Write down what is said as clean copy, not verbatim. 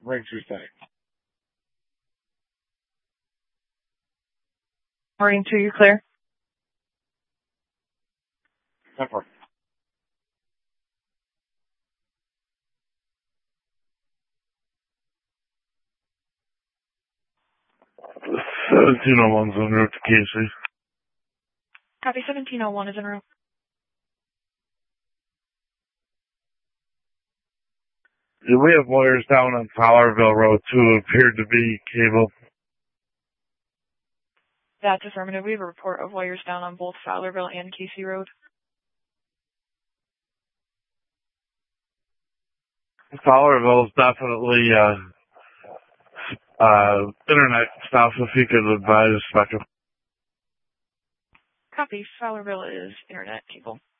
Ring 2 static. Ring 2, you clear? Pepper. $1701's en route to Casey. Copy, 1701 is en route. Yeah, we have wires down on Fowlerville Road, too, appeared to be cable. That's affirmative. We have a report of wires down on both Fowlerville and Casey Road. Fowlerville is definitely internet stuff, if you could advise, Spectrum. Copy, Fowlerville is internet cable.